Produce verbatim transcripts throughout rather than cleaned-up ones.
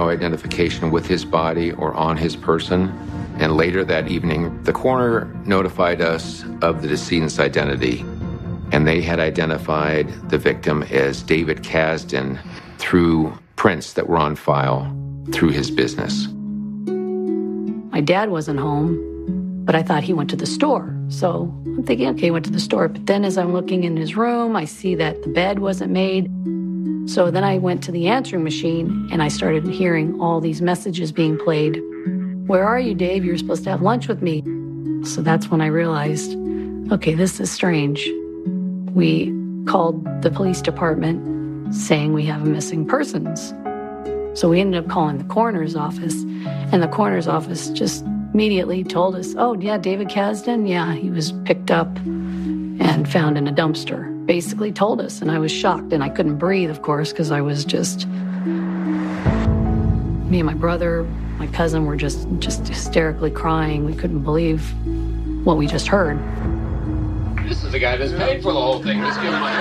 no identification with his body or on his person. And later that evening, the coroner notified us of the decedent's identity, and they had identified the victim as David Kasdan through prints that were on file through his business. My dad wasn't home, but I thought he went to the store. So I'm thinking, okay, he went to the store. But then as I'm looking in his room, I see that the bed wasn't made. So then I went to the answering machine, and I started hearing all these messages being played. Where are you, Dave? You were supposed to have lunch with me. So that's when I realized, okay, this is strange. We called the police department saying we have missing persons. So we ended up calling the coroner's office, and the coroner's office just immediately told us, oh, yeah, David Kasdan, yeah, he was picked up and found in a dumpster. Basically told us, and I was shocked, and I couldn't breathe, of course, because I was just... Me and my brother, my cousin were just, just hysterically crying. We couldn't believe what we just heard. This is the guy that's paid for the whole thing. Let's give him money.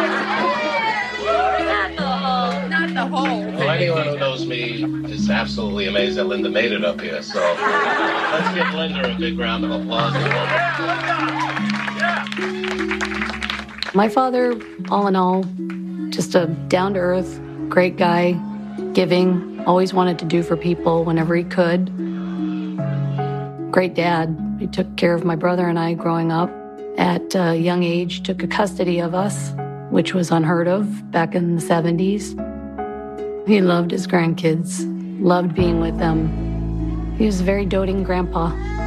Not the whole, not the whole. Well, anyone who knows me is absolutely amazed that Linda made it up here. So let's give Linda a big round of applause. My father, all in all, just a down-to-earth, great guy, giving, always wanted to do for people whenever he could. Great dad. He took care of my brother and I growing up. At a young age, took a custody of us, which was unheard of back in the seventies. He loved his grandkids, loved being with them. He was a very doting grandpa.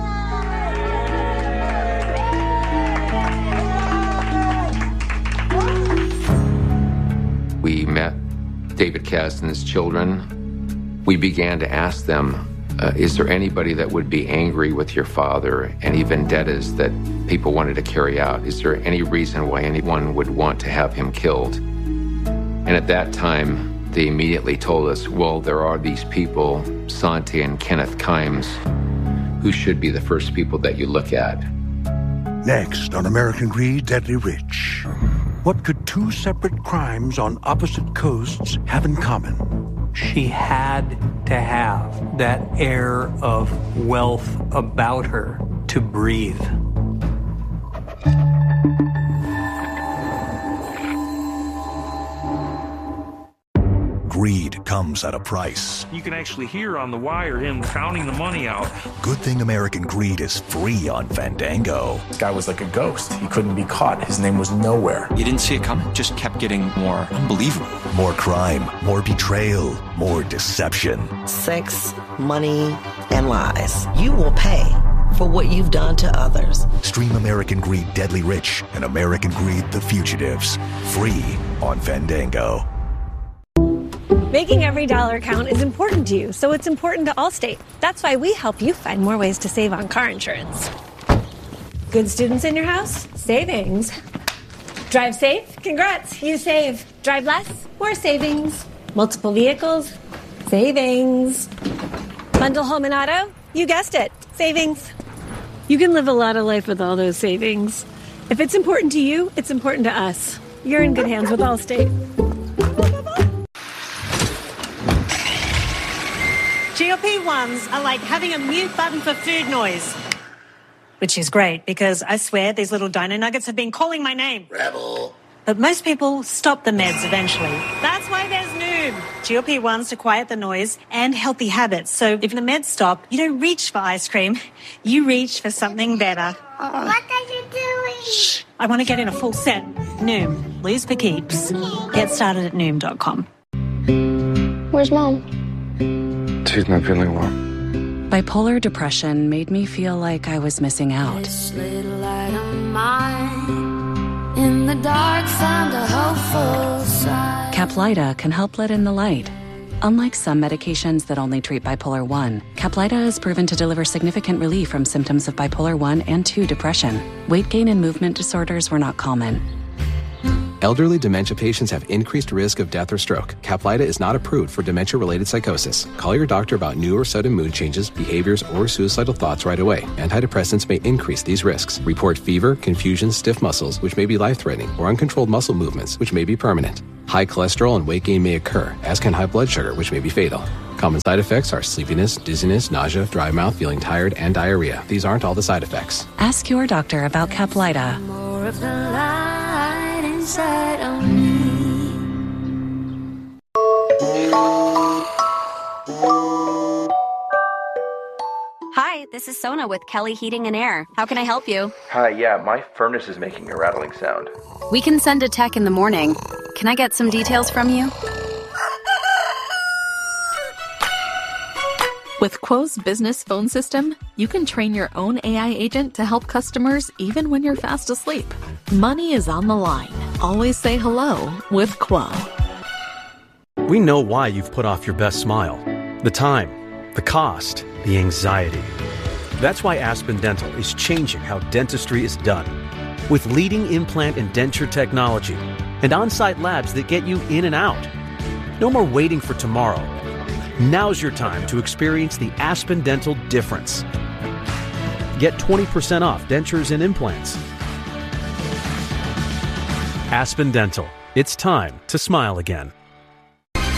We met David Kasdan's children. We began to ask them, uh, is there anybody that would be angry with your father? Any vendettas that people wanted to carry out? Is there any reason why anyone would want to have him killed? And at that time, they immediately told us, well, there are these people, Sante and Kenneth Kimes, who should be the first people that you look at. Next on American Greed, Deadly Rich. What could two separate crimes on opposite coasts have in common? She had to have that air of wealth about her to breathe. Greed comes at a price. You can actually hear on the wire him counting the money out. Good thing American Greed is free on Fandango. This guy was like a ghost. He couldn't be caught. His name was nowhere. You didn't see it coming. Just kept getting more unbelievable. More crime, more betrayal, more deception. Sex, money, and lies. You will pay for what you've done to others. Stream American Greed Deadly Rich and American Greed The Fugitives. Free on Fandango. Making every dollar count is important to you, so it's important to Allstate. That's why we help you find more ways to save on car insurance. Good students in your house? Savings. Drive safe? Congrats, you save. Drive less? More savings. Multiple vehicles? Savings. Bundle home and auto? You guessed it. Savings. You can live a lot of life with all those savings. If it's important to you, it's important to us. You're in good hands with Allstate. G L P ones are like having a mute button for food noise. Which is great, because I swear these little dino nuggets have been calling my name. Rebel. But most people stop the meds eventually. That's why there's Noom. G L P ones to quiet the noise and healthy habits. So if the meds stop, you don't reach for ice cream. You reach for something better. What are you doing? Shh. I want to get in a full set. Noom. Lose for keeps. Get started at noom dot com. Where's Mom? She's not feeling well. Bipolar depression made me feel like I was missing out. This little light of mine, in the dark found a hopeful side. Caplyta can help let in the light. Unlike some medications that only treat bipolar one, Caplyta is proven to deliver significant relief from symptoms of bipolar one and two depression. Weight gain and movement disorders were not common. Elderly dementia patients have increased risk of death or stroke. Caplyta is not approved for dementia-related psychosis. Call your doctor about new or sudden mood changes, behaviors, or suicidal thoughts right away. Antidepressants may increase these risks. Report fever, confusion, stiff muscles, which may be life-threatening, or uncontrolled muscle movements, which may be permanent. High cholesterol and weight gain may occur, as can high blood sugar, which may be fatal. Common side effects are sleepiness, dizziness, nausea, dry mouth, feeling tired, and diarrhea. These aren't all the side effects. Ask your doctor about Caplyta. More of the light inside of me. Hi, this is Sona with Kelly Heating and Air. How can I help you? Hi, yeah, my furnace is making a rattling sound. We can send a tech in the morning. Can I get some details from you? With Quo's business phone system, you can train your own A I agent to help customers even when you're fast asleep. Money is on the line. Always say hello with Quo. We know why you've put off your best smile. The time, the cost, the anxiety. That's why Aspen Dental is changing how dentistry is done. With leading implant and denture technology and on-site labs that get you in and out. No more waiting for tomorrow. Now's your time to experience the Aspen Dental difference. Get twenty percent off dentures and implants. Aspen Dental. It's time to smile again.